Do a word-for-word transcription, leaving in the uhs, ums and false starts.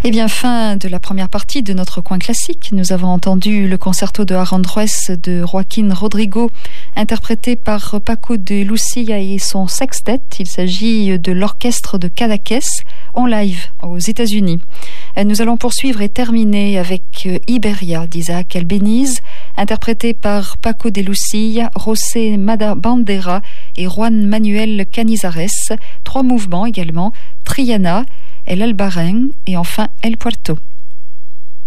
Et bien, fin de la première partie de notre coin classique. Nous avons entendu le concerto de Aranjuez de Joaquín Rodrigo, interprété par Paco de Lucia et son sextet. Il s'agit de l'orchestre de Cadaqués en live aux États-Unis. Nous allons poursuivre et terminer avec Iberia d'Isaac Albéniz, interprété par Paco de Lucia, José Bandera et Juan Manuel Canizares. Trois mouvements également, Triana, El Albarén et enfin El Puerto.